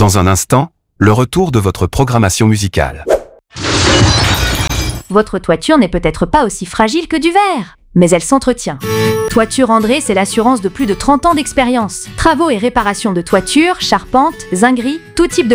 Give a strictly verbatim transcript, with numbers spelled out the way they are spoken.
Dans un instant, le retour de votre programmation musicale. Votre toiture n'est peut-être pas aussi fragile que du verre, mais elle s'entretient. Toiture André, c'est l'assurance de plus de trente ans d'expérience. Travaux et réparations de toiture, charpentes, zingueries, tout type de